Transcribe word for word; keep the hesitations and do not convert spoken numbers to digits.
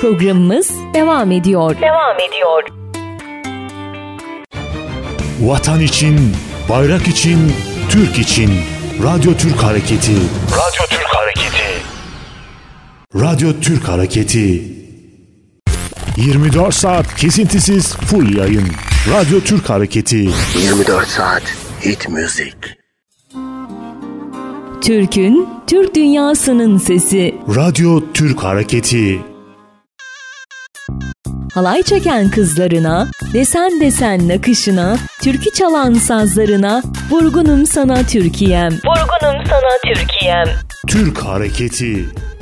Programımız devam ediyor. Devam ediyor. Vatan için, bayrak için, Türk için. Radyo Türk Hareketi. Radyo Türk Hareketi. Radyo Türk Hareketi. yirmi dört saat kesintisiz full yayın. Radyo Türk Hareketi. yirmi dört saat hit müzik. Türk'ün, Türk dünyasının sesi. Radyo Türk Hareketi. Halay çeken kızlarına, desen desen nakışına, türkü çalan sazlarına, vurgunum sana Türkiye'm. Vurgunum sana Türkiye'm. Türk Hareketi.